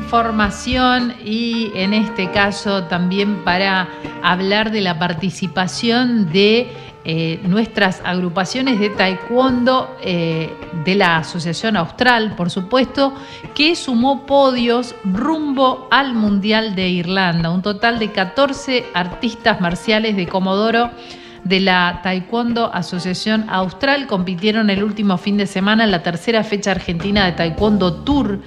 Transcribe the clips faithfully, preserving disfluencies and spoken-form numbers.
información y en este caso también para hablar de la participación de eh, nuestras agrupaciones de taekwondo eh, de la Asociación Austral, por supuesto, que sumó podios rumbo al Mundial de Irlanda. Un total de catorce artistas marciales de Comodoro de la Taekwondo Asociación Austral compitieron el último fin de semana en la tercera fecha argentina de Taekwondo Tour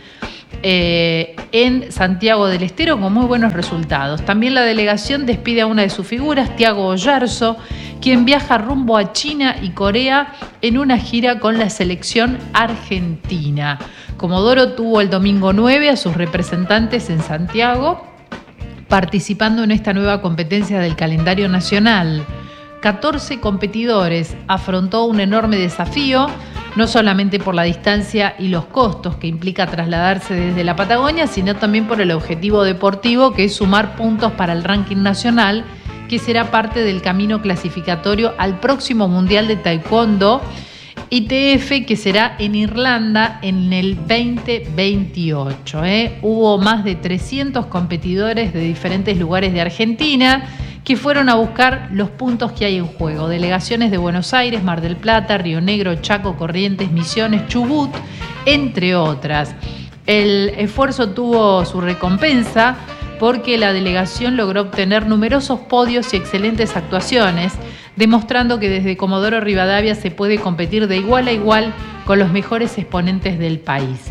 eh, en Santiago del Estero con muy buenos resultados. También la delegación despide a una de sus figuras, Tiago Oyarzo, quien viaja rumbo a China y Corea en una gira con la selección argentina. Comodoro tuvo el domingo nueve a sus representantes en Santiago participando en esta nueva competencia del calendario nacional. catorce competidores, afrontó un enorme desafío, no solamente por la distancia y los costos que implica trasladarse desde la Patagonia, sino también por el objetivo deportivo que es sumar puntos para el ranking nacional, que será parte del camino clasificatorio al próximo Mundial de Taekwondo I T F, que será en Irlanda en el veinte veintiocho. ¿eh? Hubo más de trescientos competidores de diferentes lugares de Argentina que fueron a buscar los puntos que hay en juego. Delegaciones de Buenos Aires, Mar del Plata, Río Negro, Chaco, Corrientes, Misiones, Chubut, entre otras. El esfuerzo tuvo su recompensa porque la delegación logró obtener numerosos podios y excelentes actuaciones, demostrando que desde Comodoro Rivadavia se puede competir de igual a igual con los mejores exponentes del país.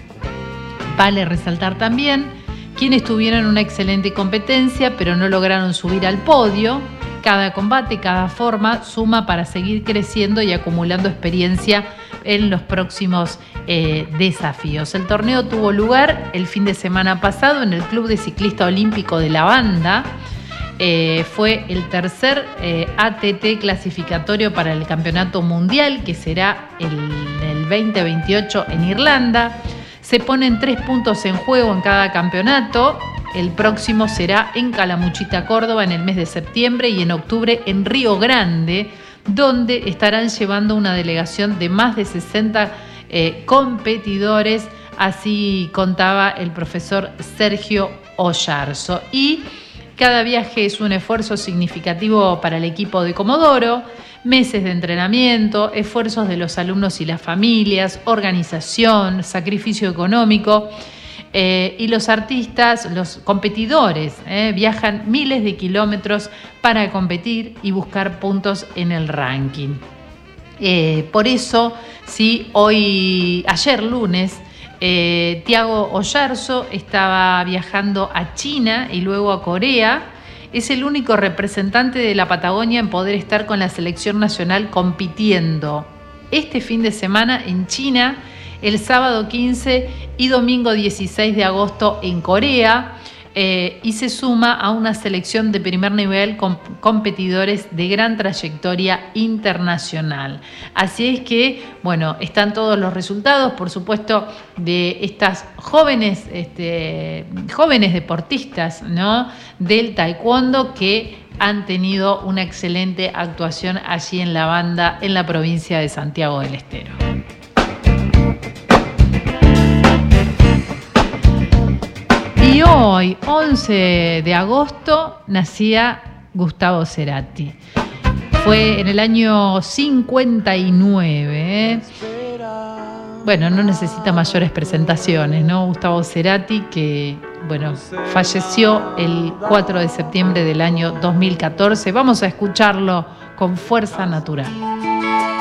Vale resaltar también quienes tuvieron una excelente competencia pero no lograron subir al podio. Cada combate, cada forma suma para seguir creciendo y acumulando experiencia en los próximos eh, desafíos. El torneo tuvo lugar el fin de semana pasado en el Club de Ciclista Olímpico de La Banda. Eh, fue el tercer eh, A T T clasificatorio para el Campeonato Mundial, que será el, el veinte veintiocho en Irlanda. Se ponen tres puntos en juego en cada campeonato. El próximo será en Calamuchita, Córdoba, en el mes de septiembre, y en octubre en Río Grande, donde estarán llevando una delegación de más de sesenta eh, competidores. Así contaba el profesor Sergio Oyarzo. Y cada viaje es un esfuerzo significativo para el equipo de Comodoro. Meses de entrenamiento, esfuerzos de los alumnos y las familias, organización, sacrificio económico. Eh, y los artistas, los competidores, eh, viajan miles de kilómetros para competir y buscar puntos en el ranking. Eh, por eso, sí, hoy, ayer lunes, eh, Tiago Oyarzo estaba viajando a China y luego a Corea. Es el único representante de la Patagonia en poder estar con la selección nacional compitiendo este fin de semana en China, el sábado quince y domingo dieciséis de agosto en Corea, eh, y se suma a una selección de primer nivel con competidores de gran trayectoria internacional. Así es que, bueno, están todos los resultados, por supuesto, de estas jóvenes, este, jóvenes deportistas, ¿no?, del taekwondo que han tenido una excelente actuación allí en La Banda, en la provincia de Santiago del Estero. Y hoy, once de agosto, nacía Gustavo Cerati. Fue en el año cincuenta y nueve. ¿eh? Bueno, no necesita mayores presentaciones, ¿no? Gustavo Cerati, que, bueno, falleció el cuatro de septiembre del año dos mil catorce. Vamos a escucharlo con Fuerza Natural.